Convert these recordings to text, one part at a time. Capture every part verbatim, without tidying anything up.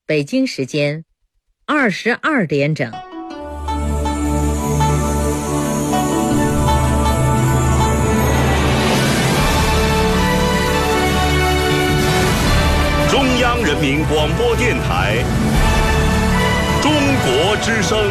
北京时间二十二点整。 中央人民广播电台中国之声。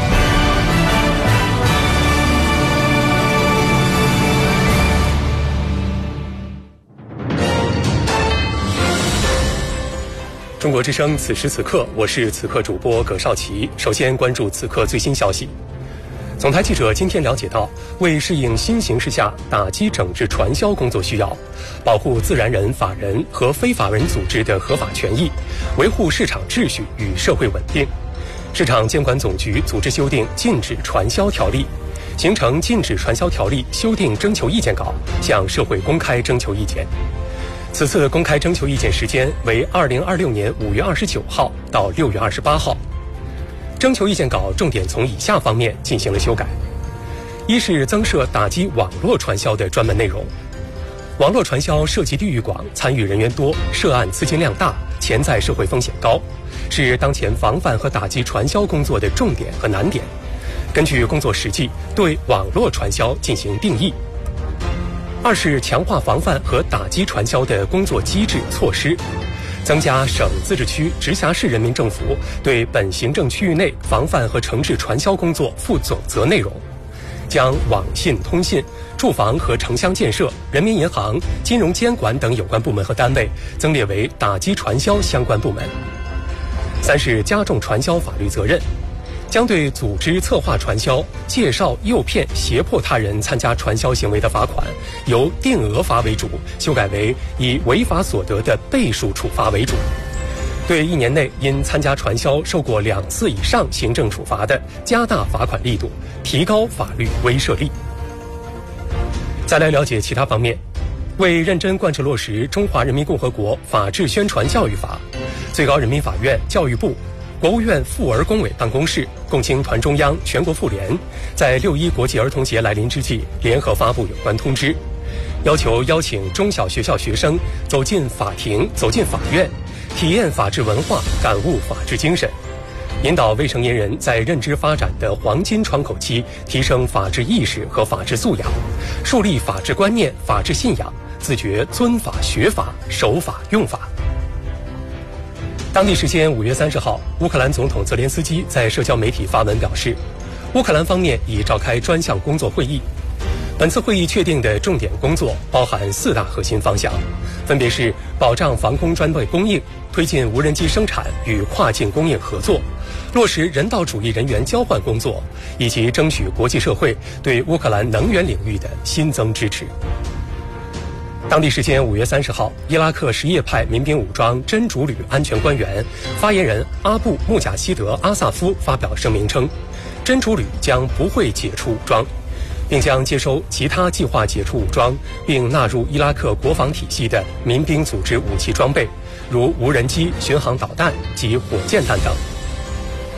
中国之声，此时此刻，我是此刻主播葛少奇。首先关注此刻最新消息。总台记者今天了解到，为适应新形势下打击整治传销工作需要，保护自然人、法人和非法人组织的合法权益，维护市场秩序与社会稳定，市场监管总局组织修订《禁止传销条例》，形成《禁止传销条例》修订征求意见稿，向社会公开征求意见。此次公开征求意见时间为二零二六年五月二十九号到六月二十八号。征求意见稿重点从以下方面进行了修改：一是增设打击网络传销的专门内容。网络传销涉及地域广，参与人员多，涉案资金量大，潜在社会风险高，是当前防范和打击传销工作的重点和难点。根据工作实际，对网络传销进行定义。二是强化防范和打击传销的工作机制措施，增加省、自治区、直辖市人民政府对本行政区域内防范和惩治传销工作负总责内容，将网信、通信、住房和城乡建设、人民银行、金融监管等有关部门和单位增列为打击传销相关部门。三是加重传销法律责任，将对组织策划传销、介绍、诱骗、胁迫他人参加传销行为的罚款，由定额罚为主，修改为以违法所得的倍数处罚为主。对一年内因参加传销受过两次以上行政处罚的，加大罚款力度，提高法律威慑力。再来了解其他方面。为认真贯彻落实《中华人民共和国法治宣传教育法》，最高人民法院、教育部、国务院妇儿工委办公室、共青团中央、全国妇联在六一国际儿童节来临之际联合发布有关通知，要求邀请中小学校学生走进法庭、走进法院，体验法治文化，感悟法治精神，引导未成年人在认知发展的黄金窗口期提升法治意识和法治素养，树立法治观念、法治信仰，自觉遵法学法、守法用法。当地时间五月三十号，乌克兰总统泽连斯基在社交媒体发文表示，乌克兰方面已召开专项工作会议。本次会议确定的重点工作包含四大核心方向，分别是保障防空装备供应、推进无人机生产与跨境供应合作、落实人道主义人员交换工作，以及争取国际社会对乌克兰能源领域的新增支持。当地时间五月三十号，伊拉克什叶派民兵武装真主旅安全官员发言人阿布穆贾希德阿萨夫发表声明称，真主旅将不会解除武装，并将接收其他计划解除武装并纳入伊拉克国防体系的民兵组织武器装备，如无人机、巡航导弹及火箭弹等。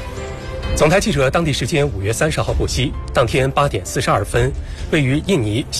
总台记者当地时间五月三十号获悉，当天八点四十二分，位于印尼